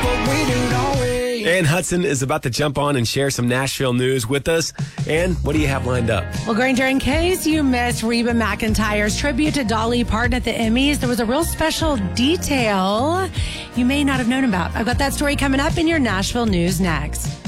but we do, don't we? Ann Hudson is about to jump on and share some Nashville news with us. Ann, what do you have lined up? Well, Granger, in case you missed Reba McEntire's tribute to Dolly Parton at the Emmys, there was a real special detail you may not have known about. I've got that story coming up in your Nashville news next.